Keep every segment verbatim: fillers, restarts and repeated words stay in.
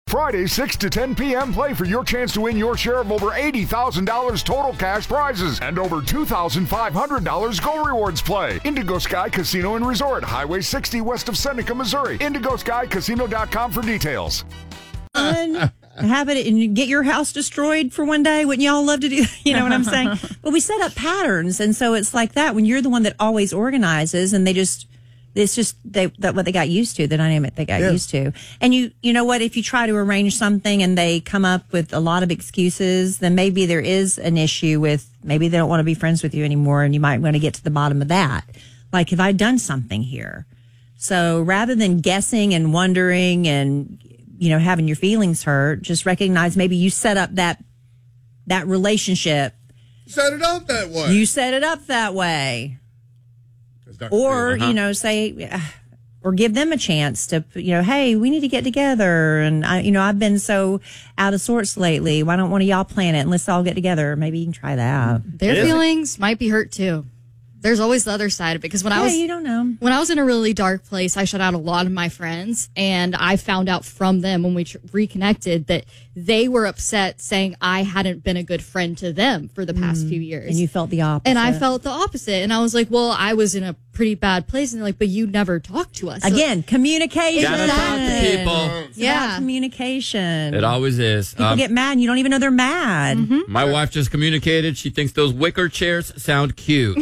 Friday, six to ten p.m., play for your chance to win your share of over eighty thousand dollars total cash prizes and over two thousand five hundred dollars Go Rewards play. Indigo Sky Casino and Resort, Highway sixty west of Seneca, Missouri. indigo sky casino dot com for details. Fun. Have it and get your house destroyed for one day. Wouldn't y'all love to do, you know what I'm saying? But we set up patterns. And so it's like that when you're the one that always organizes and they just, it's just they that what they got used to, the dynamic they got yeah. used to. And you you know what, if you try to arrange something and they come up with a lot of excuses, then maybe there is an issue with maybe they don't want to be friends with you anymore, and you might want to get to the bottom of that. Like, have I done something here? So rather than guessing and wondering and, you know, having your feelings hurt, just recognize maybe you set up that that relationship. Set it up that way. You set it up that way. Or, uh-huh. you know, say, or give them a chance to, you know, hey, we need to get together. And, I, you know, I've been so out of sorts lately. Why don't one of y'all plan it and let's all get together? Maybe you can try that. Their feelings might be hurt, too. There's always the other side of it. Because when yeah, I was, you don't know. When I was in a really dark place, I shut out a lot of my friends. And I found out from them when we tr- reconnected that they were upset saying I hadn't been a good friend to them for the past mm. few years. And you felt the opposite. And I felt the opposite. And I was like, well, I was in a pretty bad place. And they're like, but you never talked to us. Again, so, communication. Gotta talk to people. It's yeah. about communication. It always is. People um, get mad and you don't even know they're mad. Mm-hmm. My wife just communicated. She thinks those wicker chairs sound cute.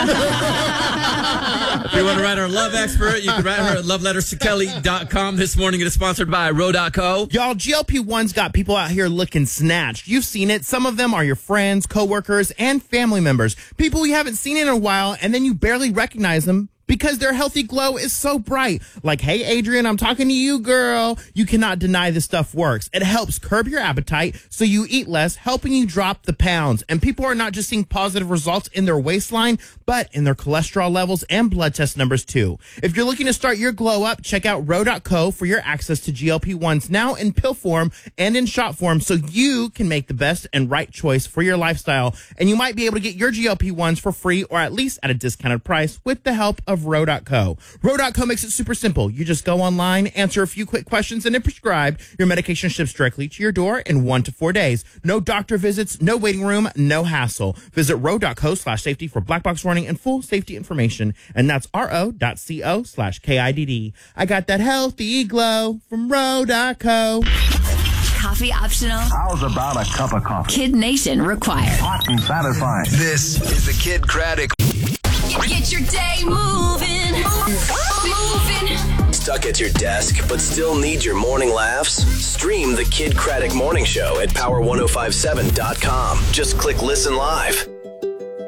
If you want to write her a love expert, you can write her at love letters to kelly dot com. This morning it is sponsored by Row dot co. Y'all, G L P one's got people out here looking snatched. You've seen it. Some of them are your friends, coworkers, and family members. People you haven't seen in a while, and then you barely recognize them because their healthy glow is so bright. Like, hey, Adrian, I'm talking to you, girl. You cannot deny this stuff works. It helps curb your appetite so you eat less, helping you drop the pounds. And people are not just seeing positive results in their waistline, but in their cholesterol levels and blood test numbers, too. If you're looking to start your glow up, check out Row dot co for your access to G L P ones now in pill form and in shot form so you can make the best and right choice for your lifestyle. And you might be able to get your G L P ones for free or at least at a discounted price with the help of Row dot co. Row dot co makes it super simple. You just go online, answer a few quick questions, and then prescribe. Your medication ships directly to your door in one to four days. No doctor visits, no waiting room, no hassle. Visit row dot co slash safety for black box warning and full safety information. And that's ro dot co slash K I D D. I got that healthy glow from Row dot co. Coffee optional. How's about a cup of coffee? Kid Nation required. Hot and satisfying. This is the Kid Craddock. Get your day moving. Moving. Stuck at your desk, but still need your morning laughs? Stream the Kid Craddock Morning Show at power ten fifty-seven dot com. Just click listen live.